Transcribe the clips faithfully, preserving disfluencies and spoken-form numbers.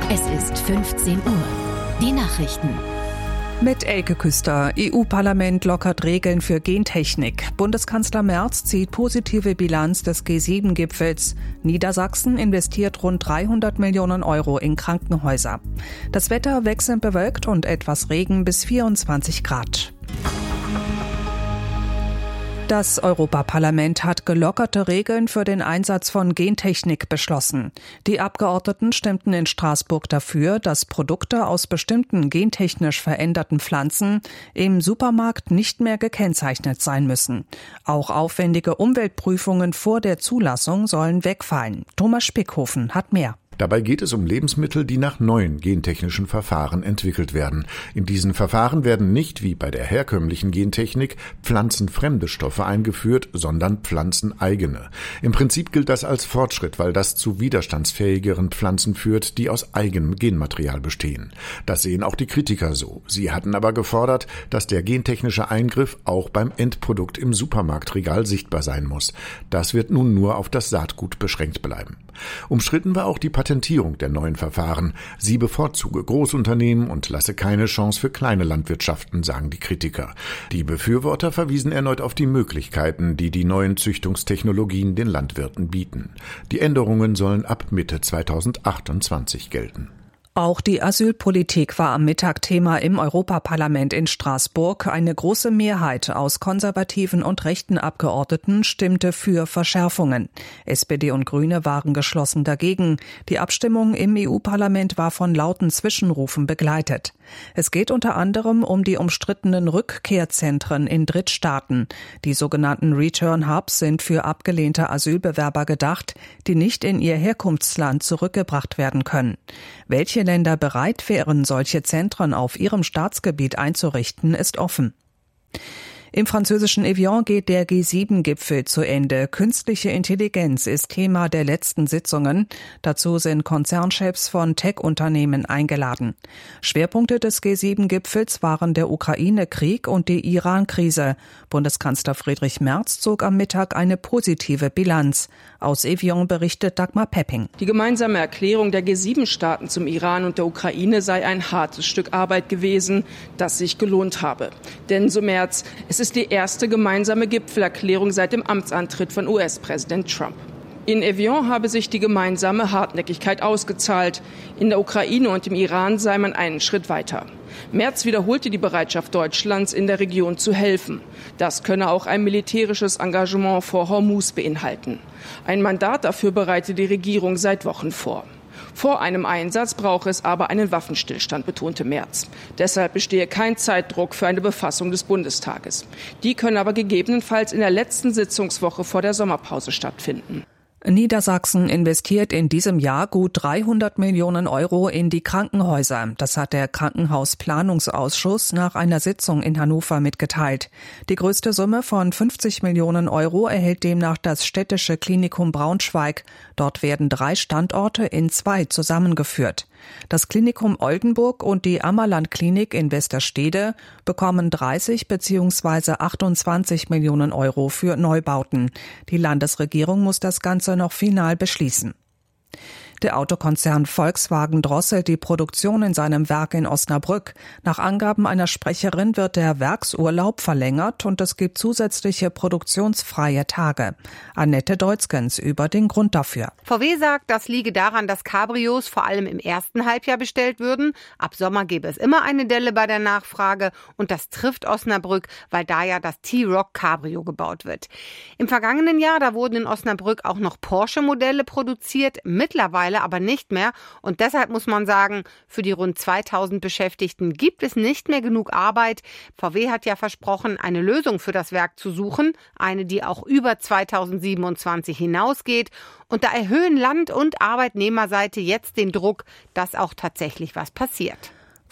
Es ist fünfzehn Uhr. Die Nachrichten. Mit Elke Küster. E U-Parlament lockert Regeln für Gentechnik. Bundeskanzler Merz zieht positive Bilanz des G sieben Gipfels. Niedersachsen investiert rund dreihundert Millionen Euro in Krankenhäuser. Das Wetter wechselnd bewölkt und etwas Regen bis vierundzwanzig Grad. Das Europaparlament hat gelockerte Regeln für den Einsatz von Gentechnik beschlossen. Die Abgeordneten stimmten in Straßburg dafür, dass Produkte aus bestimmten gentechnisch veränderten Pflanzen im Supermarkt nicht mehr gekennzeichnet sein müssen. Auch aufwendige Umweltprüfungen vor der Zulassung sollen wegfallen. Thomas Spickhofen hat mehr. Dabei geht es um Lebensmittel, die nach neuen gentechnischen Verfahren entwickelt werden. In diesen Verfahren werden nicht, wie bei der herkömmlichen Gentechnik, pflanzenfremde Stoffe eingeführt, sondern pflanzeneigene. Im Prinzip gilt das als Fortschritt, weil das zu widerstandsfähigeren Pflanzen führt, die aus eigenem Genmaterial bestehen. Das sehen auch die Kritiker so. Sie hatten aber gefordert, dass der gentechnische Eingriff auch beim Endprodukt im Supermarktregal sichtbar sein muss. Das wird nun nur auf das Saatgut beschränkt bleiben. Umstritten war auch die Patentierung der neuen Verfahren. Sie bevorzuge Großunternehmen und lasse keine Chance für kleine Landwirtschaften, sagen die Kritiker. Die Befürworter verwiesen erneut auf die Möglichkeiten, die die neuen Züchtungstechnologien den Landwirten bieten. Die Änderungen sollen ab Mitte zweitausendachtundzwanzig gelten. Auch die Asylpolitik war am Mittag Thema im Europaparlament in Straßburg. Eine große Mehrheit aus konservativen und rechten Abgeordneten stimmte für Verschärfungen. S P D und Grüne waren geschlossen dagegen. Die Abstimmung im E U-Parlament war von lauten Zwischenrufen begleitet. Es geht unter anderem um die umstrittenen Rückkehrzentren in Drittstaaten. Die sogenannten Return Hubs sind für abgelehnte Asylbewerber gedacht, die nicht in ihr Herkunftsland zurückgebracht werden können. Welche Länder bereit wären, solche Zentren auf ihrem Staatsgebiet einzurichten, ist offen. Im französischen Evian geht der G sieben Gipfel zu Ende. Künstliche Intelligenz ist Thema der letzten Sitzungen. Dazu sind Konzernchefs von Tech-Unternehmen eingeladen. Schwerpunkte des G sieben Gipfels waren der Ukraine-Krieg und die Iran-Krise. Bundeskanzler Friedrich Merz zog am Mittag eine positive Bilanz. Aus Evian berichtet Dagmar Pepping. Die gemeinsame Erklärung der G sieben Staaten zum Iran und der Ukraine sei ein hartes Stück Arbeit gewesen, das sich gelohnt habe. Denn, so Merz, es ist die erste gemeinsame Gipfelerklärung seit dem Amtsantritt von U S-Präsident Trump. In Evian habe sich die gemeinsame Hartnäckigkeit ausgezahlt. In der Ukraine und im Iran sei man einen Schritt weiter. Merz wiederholte die Bereitschaft Deutschlands, in der Region zu helfen. Das könne auch ein militärisches Engagement vor Hormuz beinhalten. Ein Mandat dafür bereite die Regierung seit Wochen vor. Vor einem Einsatz brauche es aber einen Waffenstillstand, betonte Merz. Deshalb bestehe kein Zeitdruck für eine Befassung des Bundestages. Die könne aber gegebenenfalls in der letzten Sitzungswoche vor der Sommerpause stattfinden. Niedersachsen investiert in diesem Jahr gut dreihundert Millionen Euro in die Krankenhäuser. Das hat der Krankenhausplanungsausschuss nach einer Sitzung in Hannover mitgeteilt. Die größte Summe von fünfzig Millionen Euro erhält demnach das Städtische Klinikum Braunschweig. Dort werden drei Standorte in zwei zusammengeführt. Das Klinikum Oldenburg und die Ammerland-Klinik in Westerstede bekommen dreißig bzw. achtundzwanzig Millionen Euro für Neubauten. Die Landesregierung muss das Ganze noch final beschließen. Der Autokonzern Volkswagen drosselt die Produktion in seinem Werk in Osnabrück. Nach Angaben einer Sprecherin wird der Werksurlaub verlängert und es gibt zusätzliche produktionsfreie Tage. Annette Deutzgens über den Grund dafür. V W sagt, das liege daran, dass Cabrios vor allem im ersten Halbjahr bestellt würden. Ab Sommer gäbe es immer eine Delle bei der Nachfrage und das trifft Osnabrück, weil da ja das T-Roc Cabrio gebaut wird. Im vergangenen Jahr, da wurden in Osnabrück auch noch Porsche-Modelle produziert, mittlerweile aber nicht mehr. Und deshalb muss man sagen, für die rund zweitausend Beschäftigten gibt es nicht mehr genug Arbeit. V W hat ja versprochen, eine Lösung für das Werk zu suchen, eine, die auch über zweitausendsiebenundzwanzig hinausgeht. Und da erhöhen Land- und Arbeitnehmerseite jetzt den Druck, dass auch tatsächlich was passiert.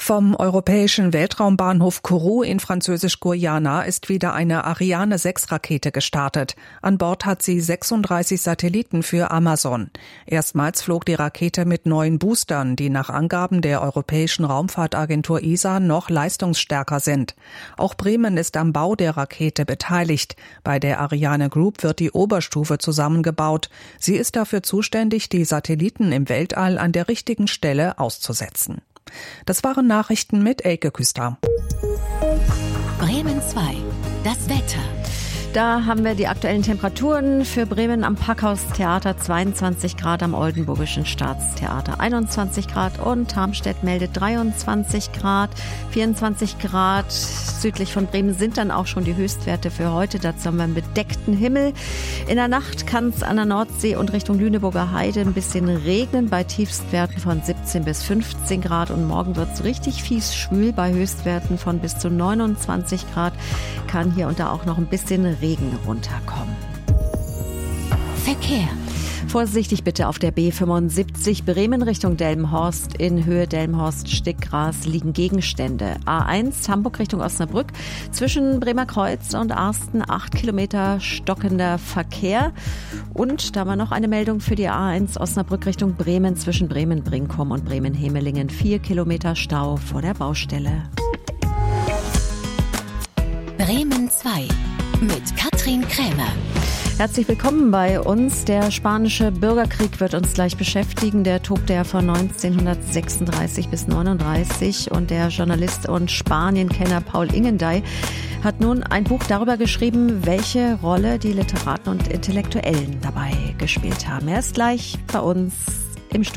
Vom europäischen Weltraumbahnhof Kourou in Französisch-Guyana ist wieder eine Ariane sechs Rakete gestartet. An Bord hat sie sechsunddreißig Satelliten für Amazon. Erstmals flog die Rakete mit neuen Boostern, die nach Angaben der Europäischen Raumfahrtagentur E S A noch leistungsstärker sind. Auch Bremen ist am Bau der Rakete beteiligt. Bei der Ariane Group wird die Oberstufe zusammengebaut. Sie ist dafür zuständig, die Satelliten im Weltall an der richtigen Stelle auszusetzen. Das waren Nachrichten mit Elke Küster. Bremen zwei. Das Wetter. Da haben wir die aktuellen Temperaturen für Bremen am Packhaustheater, zweiundzwanzig Grad, am Oldenburgischen Staatstheater einundzwanzig Grad und Harmstedt meldet dreiundzwanzig Grad, vierundzwanzig Grad. Südlich von Bremen sind dann auch schon die Höchstwerte für heute. Dazu haben wir einen bedeckten Himmel. In der Nacht kann es an der Nordsee und Richtung Lüneburger Heide ein bisschen regnen bei Tiefstwerten von siebzehn bis fünfzehn Grad. Und morgen wird es richtig fies schwül bei Höchstwerten von bis zu neunundzwanzig Grad. Kann hier und da auch noch ein bisschen Regen runterkommen. Verkehr. Vorsichtig bitte auf der B fünfundsiebzig Bremen Richtung Delmenhorst. In Höhe Delmenhorst-Stickgras liegen Gegenstände. A eins Hamburg Richtung Osnabrück. Zwischen Bremer Kreuz und Arsten acht Kilometer stockender Verkehr. Und da haben wir noch eine Meldung für die A eins Osnabrück Richtung Bremen. Zwischen Bremen-Brinkum und Bremen-Hemelingen vier Kilometer Stau vor der Baustelle. Bremen zwei mit Katrin Krämer. Herzlich willkommen bei uns. Der spanische Bürgerkrieg wird uns gleich beschäftigen. Der tobte ja von neunzehnhundertsechsunddreißig bis neununddreißig und der Journalist und Spanienkenner Paul Ingendey hat nun ein Buch darüber geschrieben, welche Rolle die Literaten und Intellektuellen dabei gespielt haben. Er ist gleich bei uns.